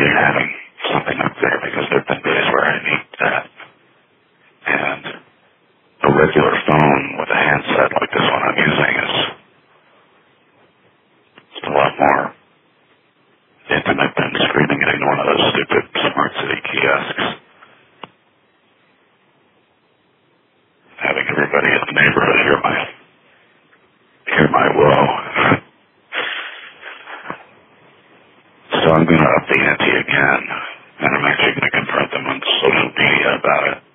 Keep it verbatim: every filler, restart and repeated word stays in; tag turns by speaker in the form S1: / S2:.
S1: appreciate having something up there because there have been days where I need that. And a regular phone with a handset like this one I'm using is just a lot more intimate than screaming into one of those stupid smart city kiosks. Having everybody in the neighborhood hear my hear my woe. So I'm going to up the ante again, and I'm actually going to confront them on social media about it.